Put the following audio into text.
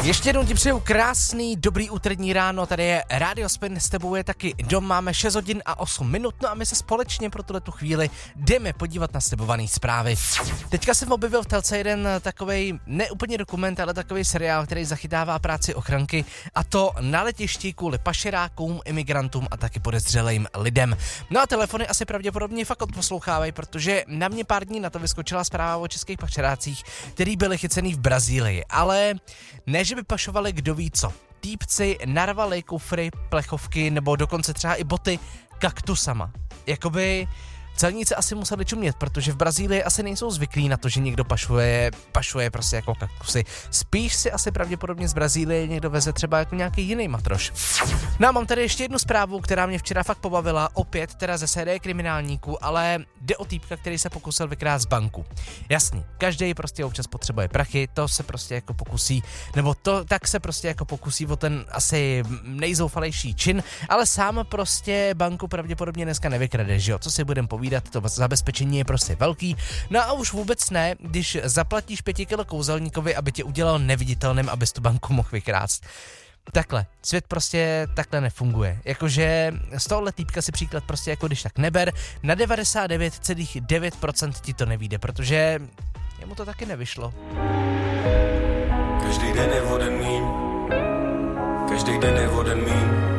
Ještě jednou ti přeju krásný, dobrý úterní ráno, tady je Radio Spin, s tebou je taky dom, máme 6 hodin a 8 minut, no a my se společně pro tuhletu chvíli jdeme podívat na slibované zprávy. Teďka jsem objevil v telce jeden takovej, ne úplně dokument, ale takovej seriál, který zachytává práci ochranky, a to na letišti kvůli pašerákům, imigrantům a taky podezřelým lidem. No a telefony asi pravděpodobně fakt odposlouchávají, protože na mě pár dní na to vyskočila zpráva o českých pašerácích, který byli chycený v Brazílii, ale ne, že by pašovali kdo ví co. Týpci narvali kufry, plechovky nebo dokonce třeba i boty kaktusama. Jakoby celníci asi museli čumět, protože v Brazílii asi nejsou zvyklí na to, že někdo pašuje prostě jako kaktusy. Spíš si asi pravděpodobně z Brazílie někdo veze třeba jako nějaký jiný matroš. No a mám tady ještě jednu zprávu, která mě včera fakt pobavila, opět teda ze série kriminálníků, ale jde o týpka, který se pokusil vykrást banku. Jasně, každý prostě občas potřebuje prachy, to se prostě jako pokusí, nebo to tak se prostě jako pokusí o ten asi nejzoufalejší čin, ale sám prostě banku pravděpodobně dneska nevykrade, že jo? Co si budem povídat, to zabezpečení je prostě velký. No a už vůbec ne, když zaplatíš 5 kilo kouzelníkovi, aby tě udělal neviditelným, abys tu banku mohl vykrást. Takhle, svět prostě takhle nefunguje. Jakože z tohohle týpka si příklad prostě jako když tak neber, na 99,9% ti to nevyjde, protože jemu to taky nevyšlo. Každý den je voden míň, každý den je voden míň.